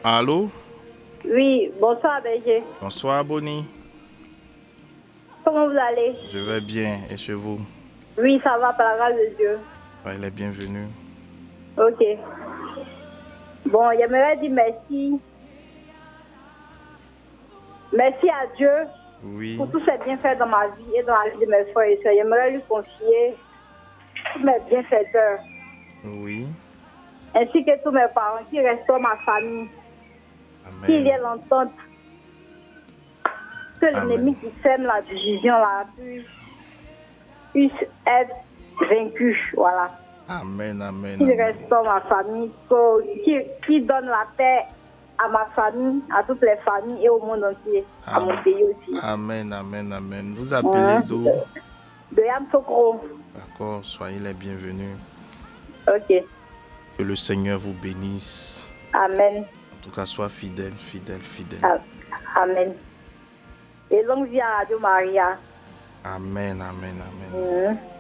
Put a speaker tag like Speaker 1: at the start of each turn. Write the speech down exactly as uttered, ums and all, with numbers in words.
Speaker 1: Allô?
Speaker 2: Oui, bonsoir Berger.
Speaker 1: Bonsoir, Bonnie.
Speaker 2: Comment vous allez?
Speaker 1: Je vais bien. Et chez vous?
Speaker 2: Oui, ça va par la grâce de Dieu.
Speaker 1: Ouais, il est bienvenu.
Speaker 2: Ok. Bon, j'aimerais dire merci. Merci à Dieu
Speaker 1: Oui.
Speaker 2: pour tous ses bienfaits dans ma vie et dans la vie de mes frères et sœurs. J'aimerais lui confier tous mes bienfaiteurs.
Speaker 1: Oui.
Speaker 2: Ainsi que tous mes parents qui restaurent ma famille.
Speaker 1: Amen.
Speaker 2: Qu'il y ait l'entente. Que l'ennemi qui sème la division là puisse, puisse être vaincu. Voilà.
Speaker 1: Amen, amen.
Speaker 2: Qu'il
Speaker 1: amen.
Speaker 2: restaure ma famille. Qui, qui donne la paix à ma famille, à toutes les familles et au monde entier. À
Speaker 1: Amen.
Speaker 2: mon pays aussi.
Speaker 1: Amen, amen, amen. Vous appelez
Speaker 2: Hein?
Speaker 1: d'où?
Speaker 2: De Yamsokro.
Speaker 1: D'accord, soyez les bienvenus.
Speaker 2: Ok.
Speaker 1: Que le Seigneur vous bénisse.
Speaker 2: Amen.
Speaker 1: En tout cas, sois fidèle, fidèle, fidèle.
Speaker 2: Amen. Et longue vie à Radio Maria.
Speaker 1: Amen, amen, amen.
Speaker 2: Mmh.